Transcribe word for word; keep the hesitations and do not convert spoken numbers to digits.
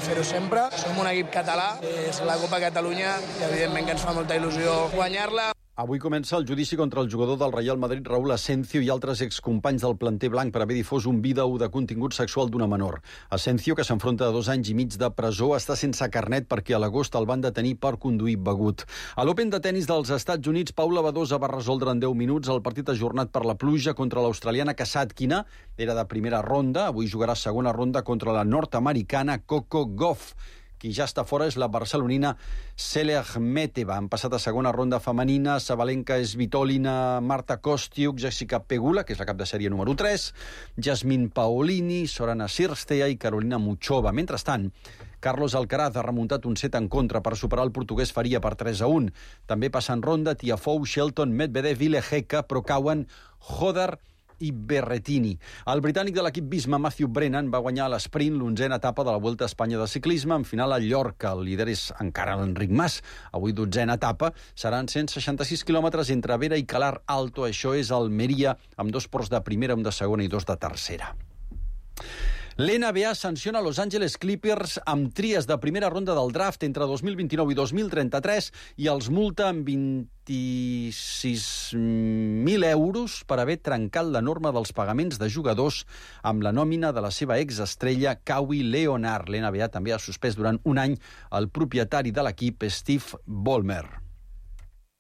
fer-ho sempre. Som un equip català, és la Copa Catalunya, i evidentment que ens fa molta il·lusió guanyar-la. Avui comença el judici contra el jugador del Real Madrid, Raúl Asencio, i altres excompanys del planter blanc per haver difós un vídeo de contingut sexual d'una menor. Asencio, que s'enfronta a dos anys i mig de presó, està sense carnet perquè a l'agost el van detenir per conduir begut. A l'Open de tennis dels Estats Units, Paula Badosa va resoldre en deu minuts el partit ajornat per la pluja contra l'australiana Kasatkina. Era de primera ronda, avui jugarà segona ronda contra la nord-americana Coco Gauff. Qui ja està fora és la barcelonina Celia Akhmetova. Han passat a segona ronda femenina Sabalenka Svitolina, Marta Kostyuk, Jessica Pegula, que és la cap de sèrie número tres, Jasmine Paolini, Sorana Cirstea i Carolina Muchova. Mentrestant, Carlos Alcaraz ha remuntat un set en contra per superar el portuguès Faria per tres a un. També passen ronda Tiafoe, Shelton, Medvedev i Lehecka, però cauen Hodar i Berrettini. El britànic de l'equip Visma, Matthew Brennan, va guanyar a l'esprint l'onzena etapa de la Vuelta a Espanya de ciclisme. En final, a Llorca, el líder és encara l'Enric Mas. Avui, dotzena etapa, seran cent seixanta-sis quilòmetres entre Vera i Calar Alto. Això és Almeria, amb dos ports de primera, un de segona i dos de tercera. L'N B A sanciona Los Angeles Clippers amb tries de primera ronda del draft entre dos mil vint-i-nou i dos mil trenta-tres i els multa amb vint-i-sis mil euros per haver trencat la norma dels pagaments de jugadors amb la nòmina de la seva exestrella Kawhi Leonard. L'N B A també ha suspès durant un any el propietari de l'equip, Steve Ballmer.